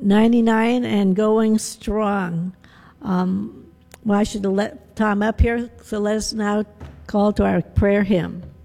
99 and going strong. Well, I should have let Tom up here, so let us now call to our prayer hymn.